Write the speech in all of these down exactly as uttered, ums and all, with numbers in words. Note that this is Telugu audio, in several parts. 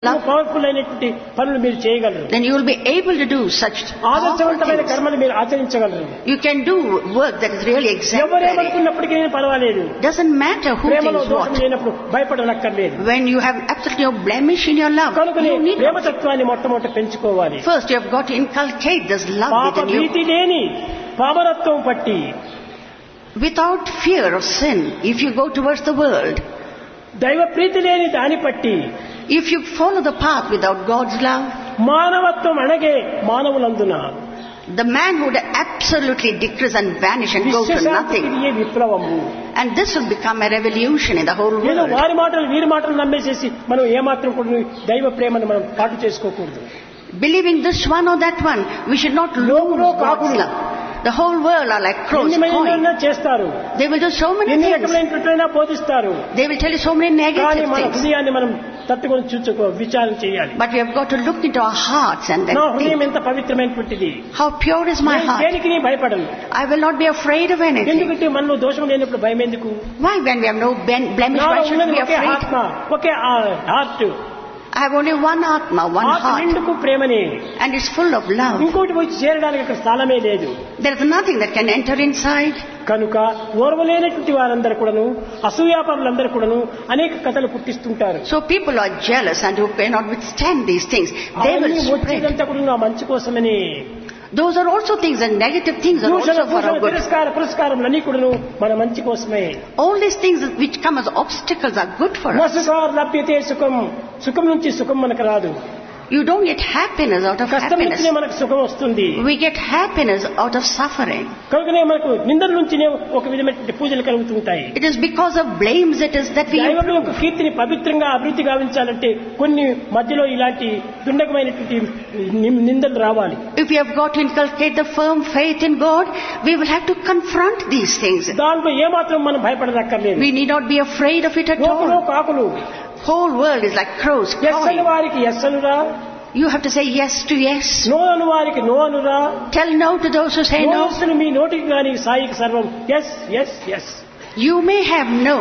పవర్ఫుల్ అయినటువంటి పనులు మీరు చేయగలరు. Then you will be able to do such ఆదర్శవంతమైన కర్మలు మీరు ఆచరించగలరు. You can do work that is really exemplary. ఎవరేమనుకున్నప్పటికీ పర్వాలేదు. Doesn't matter who ప్రేమలో thinks దోషం what. లేనప్పుడు భయపడనక్కర్లేదు. When you have absolutely no blemish in your love, కనుకనే you need ప్రేమతత్వాన్ని మొట్టమొదట పెంచుకోవాలి. first you have got to inculcate this love పాప within you. భీతి లేని పామరత్వం పట్టి Without fear of sin, if you go towards the world, దైవ ప్రీతి లేని దాని పట్టి if you follow the path without God's love, మానవత్వం అణగే మానవులందున the man would absolutely decrease and vanish and go to nothing. విశ్వశాంతికి విప్లవము. And this will become a revolution in the whole ఏదో world. వారి మాటలు వీరి మాటలు నమ్మేసేసి మనం ఏమాత్రం కూడా దైవ ప్రేమను మనం పాటు చేసుకోకూడదు. Believing this one or that one, we should not lose God's love. The whole world are like crows ఎన్ని cawing. మహిళలైనా చేస్తారు, They will do so many ఎన్ని things. రకమైనట్లయినా బోధిస్తారు. They will tell you so many కానీ negative మన things. హృదయాన్ని మనం తట్టుకొని చూసుకో విచారం చేయాలి. But we have got to look into our hearts and then నా హృదయం think, ఎంత పవిత్రమైనటువంటిది, how pure is my నేను heart? దేనికి నీ భయపడను. I will not be afraid of anything. ఎందుకంటే మనలో దోషం లేనప్పుడు భయం ఎందుకు? Why, when we have no ben- blemish, నాలో why should we ఉన్నది be ఒకే afraid? ఆత్మ, ఒకే heart. I have only one atma, one ఆత్మ heart, నిండుకు ప్రేమనే. and it's full of love. ఇంకోటి వచ్చి చేరడానికి అక్కడ స్థలమే లేదు. There is nothing that can enter inside. కనుక ఓర్వలేనటువంటి వారందరూ కూడాను, అసూయాపరులందరూ కూడాను అనేక కథలు పుట్టిస్తుంటారు. So people are jealous and who cannot withstand these things. They will అవన్నీ spread. వచ్చేదంతా కూడా నా మంచి కోసమని. Those are also things, and negative things are దూషణ also for దూషణ our good. తిరస్కార పురస్కారములన్నీ కూడాను మన మంచి కోసమే. All these things which come as obstacles are good for us. నసుకార లభ్యతే సుఖం, సుఖం నుంచి సుఖం మనకు రాదు. You don't get happiness out of కష్టం happiness. నుంచినే మనకు సుఖం వస్తుంది. We get happiness out of suffering. కనుకనే మనకు నిందల నుంచినే ఒక విధమైనటువంటి పూజలు కలుగుతుంటాయి. It is because of blames it is that we దైవం యొక్క కీర్తిని పవిత్రంగా అభివృద్ధి గావించాలంటే కొన్ని మధ్యలో ఇలాంటి దుండకమైనటువంటి నిందలు రావాలి. If we have got to inculcate the firm faith in God, we will have to confront these things. దాంట్లో ఏమాత్రం మనం భయపడనక్కర్లేదు. We need not be afraid of it at లోకులో all. కాకులు Whole world is like crows yes అని cawing. వారికి yes అనురా, You have to say yes to yes. No అను వారికి no అనురా. Tell no to those who say no no. ఎస్ను మీ నోటికి కానీ సాయికి సర్వం yes yes yes. You may have no.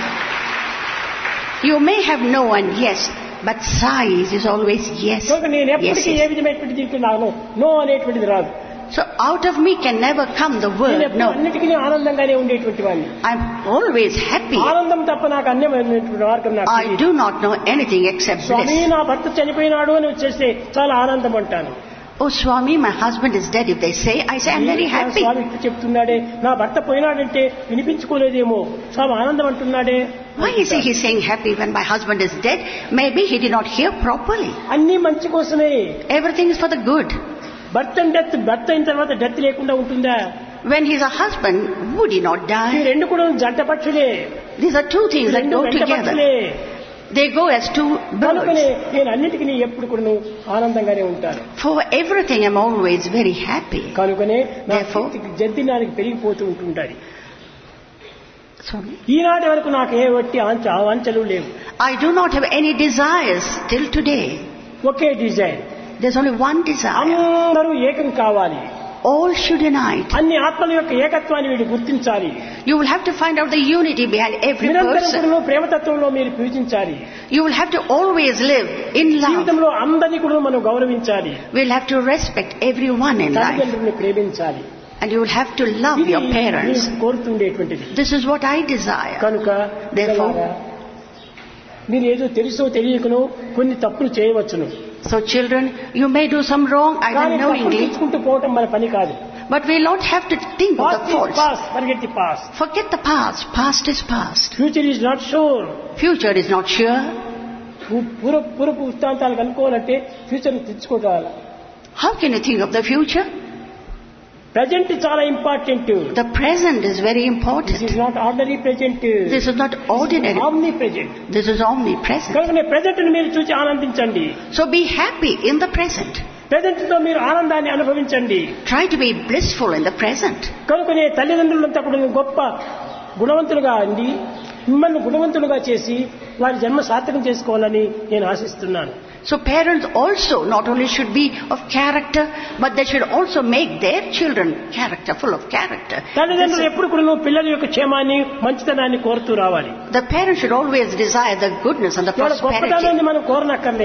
You may have no and yes, but sighs is always yes. కనుక నేను Yes, ఎప్పటికీ ఏ yes. విధమైనటువంటి దీంట్లో నాకు నో అనేటువంటిది రాదు. So out of me can never come the నేను word ఎప్పుడు no. అన్నిటికీ ఆనందంగానే ఉండేటువంటి వాడిని. I'm always happy. ఆనందం తప్ప నాకు అన్యమైనటువంటి మార్గం నాకు I తెలియదు. do not know anything except Swamy bliss. నా భర్త చనిపోయినాడు అని వచ్చేస్తే చాలా ఆనందం అంటాను. Oh Swami, my husband is dead. If they say, I say I'm very happy. స్వామి ఇట్లా చెప్తున్నాడే, నా భర్త పోయినాడంటే వినిపించుకోలేదేమో, స్వామి ఆనందం అంటున్నాడే. Why is he he's saying happy when my husband is dead? Maybe he did not hear properly. అన్ని మంచి కోసమే. Everything is for the good. భర్త డెత్ భర్త అయిన తర్వాత డెత్ లేకుండా ఉంటుందా? When he's a husband, would he not ఈ die? రెండు కూడా జంట పక్షులే. These are two things that రెండు go వెంట together. పక్షులే. They go as two కనుకనే birds. నేను అన్నిటికీ ఎప్పుడు కూడా ఆనందంగానే ఉంటాను. For everything I'm always very happy. కనుకనే నా Therefore- జద్దినానికి పెరిగిపోతూ ఉంటుంటాయి. Sorry. ఈనాటి వరకు నాకు ఏ వట్టి ఆంచ ఆంచలు లేవు. I do not have any desires till today. Okay design. There's only one desire. అందరూ ఏకం కావాలి. All should unite. అన్ని ఆత్మల యొక్క ఏకత్వాన్ని వీడు గుర్తించాలి. You will have to find out the unity behind every నిరంతరం person. కూడా ప్రేమతత్వంలో మీరు పూజించాలి. You will have to always live in love. జీవితంలో అందరినీ కూడా మనం గౌరవించాలి. We'll have to respect everyone in life. తల్లిదండ్రులను ప్రేమించాలి. And you will have to love ఇది your parents. నేను కోరుతుండేటువంటిది. This is what I desire. కనుక Therefore- పిల్లలారా, మీరు ఏదో తెలుసో తెలియకనో కొన్ని తప్పులు చేయవచ్చును. So children, you may do some wrong either కానీ తప్పులు knowingly, తీసుకుంటూ పోవటం మన పని కాదు. but we'll not have to think of the faults. Past forget the past. Forget the past. Past is past. Future is not sure. Future is not sure. పూర్వ పూర్వపు వృత్తాంతాలు కనుక్కోవాలంటే ఫ్యూచర్ తెచ్చుకోవాలి. How can you think of the future? Present చాలా important. The present is very this important. Is not ordinary present. This is not ordinary. Omni present. This is omnipresent. కనుక ప్రెజెంట్ ని మీరు చూసి ఆనందించండి. So be happy in the present. Present తో మీరు ఆనందాన్ని అనుభవించండి. Try to be blissful in the present. కనుకనే తల్లిదండ్రులంతా కూడా గొప్ప గుణవంతులుగా అండి మిమ్మల్ని గుణవంతులుగా చేసి వారి జన్మ సార్థకం చేసుకోవాలని నేను ఆశిస్తున్నాను. So parents also not only should be of character, but they should also make their children character, full of character. తల్లిదండ్రులు ఎప్పుడు కూడా పిల్లల యొక్క క్షేమాన్ని మంచితనాన్ని కోరుతూ రావాలి. The parents should always desire the goodness and the వాళ్ళ prosperity. గొప్పతనాన్ని మనం కోరనక్కర్లేదు.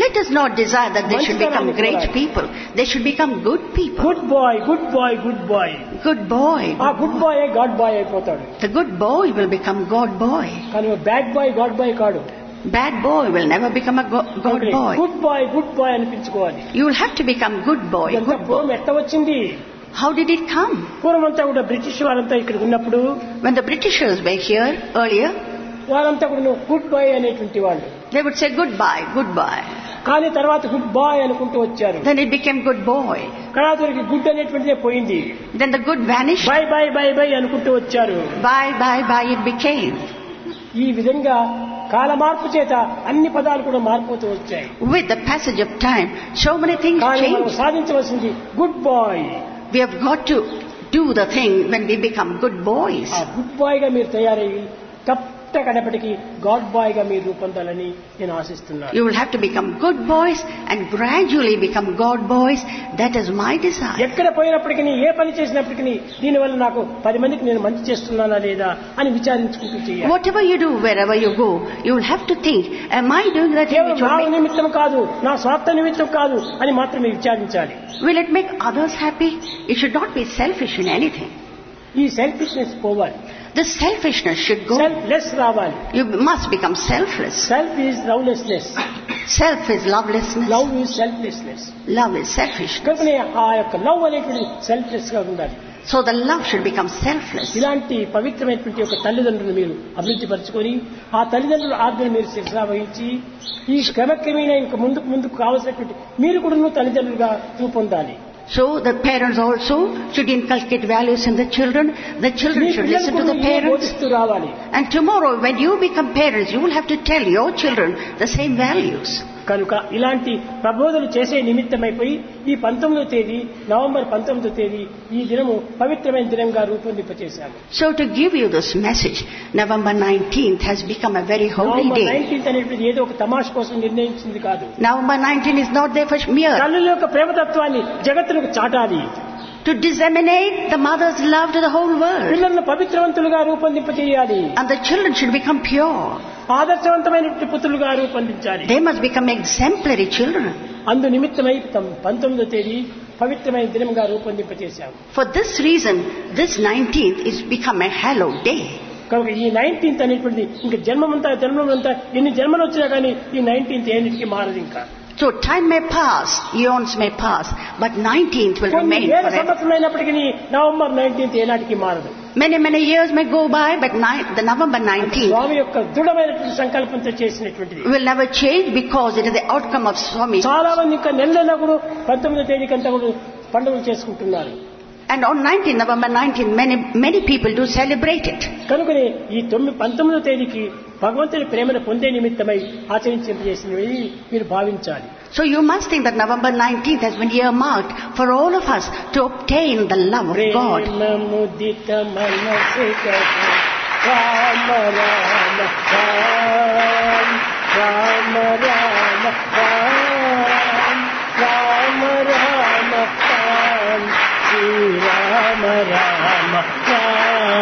Let us not desire that they should become great people. They should become good people. Good bye good bye good bye Good boy. ఆ గుడ్ బాయ్ గాడ్ బాయ్ అయిపోతాడు. The good boy will become God boy. కానీ బ్యాడ్ బాయ్ గాడ్ బాయ్ కాడు. Bad boy will never become a go- God boy. Good bye good bye అనిపించుకోవాలి. You will have to become good boy. ఎంత Good boy. పూర్వం ఎట్లా వచ్చింది? How did it come? పూర్వమంతా కూడా బ్రిటిష్ వారంతా ఇక్కడ ఉన్నప్పుడు When the Britishers were here earlier, వాళ్ళంతా కూడా గుడ్ బాయ్ అనేటువంటి వాళ్ళు. they would say goodbye, goodbye. కానీ తర్వాత గుడ్ బాయ్ అనుకుంటూ వచ్చారు. Then it became good boy. కళాతులకి good అనేటువంటిదే పోయింది. Then the good vanished. By by by by అనుకుంటూ వచ్చారు. Bye, bye, bye it became. ఈ విధంగా కాల మార్పు చేత అన్ని పదాలు కూడా మారిపోతూ వచ్చాయి. With the passage of time, so many things కానీ మనం change. సాధించవలసింది good bye. We have got to do the thing when we become good boys. ఆ గుడ్ బాయ్ గా మీరు తయారయ్యి తప్ప కడపటికి గాడ్ బాయ్ గా మీరు రూపొందాలని నేను ఆశిస్తున్నాను. You will have to become good boys and gradually become God boys. That is my desire. ఎక్కడ పోయినప్పటికీ ఏ పని చేసినప్పటికీ దీనివల్ల నాకు పది మందికి నేను మంచి చేస్తున్నానా లేదా అని విచారించుకుంటూ చేయాలి. Whatever you do, wherever you go, you will have to think, am I doing that thing which కేవలం నా will make, నిమిత్తం కాదు, నా స్వార్థ నిమిత్తం కాదు అని మాత్రమే విచారించాలి. will it make others happy? It should not be selfish in anything. ఈ సెల్ఫిష్నెస్ పోవాలి. The selfishness should go. Self less రావాలి. You must become selfless. Self is lovelessness. Self is lovelessness. Love is selflessness. Love is selfish. కనుకనే ఆ యొక్క లవ్ అనేటువంటి సెల్ఫ్లెస్ గా ఉండాలి. So the love should become selfless. ఇలాంటి పవిత్రమైనటువంటి ఒక తల్లిదండ్రులు మీరు అభివృద్ధి పరచుకొని ఆ తల్లిదండ్రుల ఆజ్ఞను మీరు శిరసా వహించి ఈ క్రమక్రమేణా ఇంక ముందుకు ముందుకు కావలసినటువంటి మీరు కూడా తల్లిదండ్రులుగా రూపొందాలి. So the parents also should inculcate values in the children. The children me should listen to పిల్లలకు the మీరు parents. బోధిస్తూ రావాలి. And tomorrow when you become parents, you will have to tell your children the same values. కనుక ఇలాంటి ప్రబోధనలు చేసే నిమిత్తమైపోయి ఈ పంతొమ్మిదో తేదీ నవంబర్ పంతొమ్మిదో తేదీ ఈ దినము పవిత్రమైన దినంగా రూపొందింపచేశాము. So to give you this message, November nineteenth has become a very holy November day. Nineteenth అనేటువంటి ఏదో ఒక తమాష కోసం నిర్ణయించింది కాదు. November nineteenth is not there for mere తల్లుల యొక్క ప్రేమతత్వాన్ని జగత్తులకు చాటాలి. to disseminate the mother's love to the whole world. పిల్లలను పవిత్రవంతులుగా రూపొందింపచేయాలి. And the children should become pure. ఆదర్శవంతమైనటువంటి పుత్రులుగా రూపొందించాలి. They must become exemplary children. అందు నిమిత్తమై పంతొమ్మిదో తేదీ పవిత్రమైన దినంగా రూపొందింపచేశాము. For this reason, this nineteenth is become a hallowed day. కనుక ఈ నైన్టీన్త్ అనేటువంటిది ఇంకా జన్మమంతా జన్మమంతా ఎన్ని జన్మలు వచ్చినా కానీ ఈ నైన్టీన్త్ ఏనిటికి మారదు. ఇంకా So time may pass, eons may pass, but nineteenth will కొన్ని remain వేల forever. సంవత్సరమైనప్పటికీ నవంబర్ నైన్టీన్త్ ఏనాటికి మారదు. Many, many years may go by, but ni- the November nineteenth స్వామి యొక్క దృఢమైనటువంటి సంకల్పంతో చేసినటువంటిది. will never change because it is the outcome of Swami. చాలా మంది ఇంకా నెల నెల కూడా పంతొమ్మిదో తేదీకంతా కూడా పండుగలు చేసుకుంటున్నారు. And on nineteenth, November nineteenth, many, many people do celebrate it. కనుకనే ఈ తొమ్మిది పంతొమ్మిదో తేదీకి భగవంతుని ప్రేమను పొందే నిమిత్తమై ఆచరించేసినవి మీరు భావించాలి. So you must think that November nineteenth has been earmarked for all of us to obtain the love of God. ప్రేమముదిత మనసిక Rama Rama Rama Rama Rama Rama Rama Rama Shri Rama Rama Rama